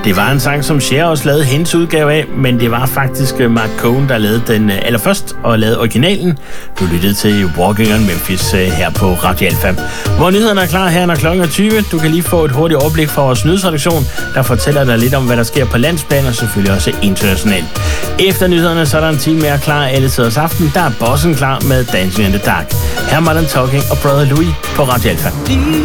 Det var en sang, som Cher også lavede hendes udgave af, men det var faktisk Mark Cohn, der lavede den allerførst og lavede originalen. Du lyttede til Walking on Memphis her på Radio Alfa. Hvor nyhederne er klar her, når klokken er 20. Du kan lige få et hurtigt overblik fra vores nyhedsredaktion, der fortæller dig lidt om, hvad der sker på landsplan og selvfølgelig også internationalt. Efter nyhederne, så er der en time mere klar alle tiders aften. Der er Bossen klar med Dancing in the Dark. Her er Modern Talking og Brother Louis på Radio Alfa.